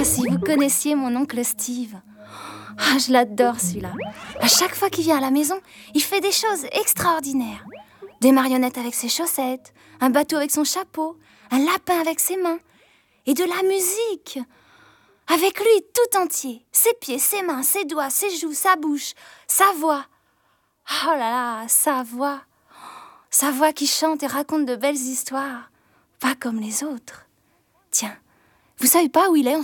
si vous connaissiez mon oncle Steve. Ah, je l'adore celui-là. À chaque fois qu'il vient à la maison, il fait des choses extraordinaires. Des marionnettes avec ses chaussettes, un bateau avec son chapeau, un lapin avec ses mains. Et de la musique. Avec lui tout entier. Ses pieds, ses mains, ses doigts, ses joues, sa bouche, sa voix. Oh là là, sa voix. Sa voix qui chante et raconte de belles histoires. Pas comme les autres. Tiens, vous savez pas où il est en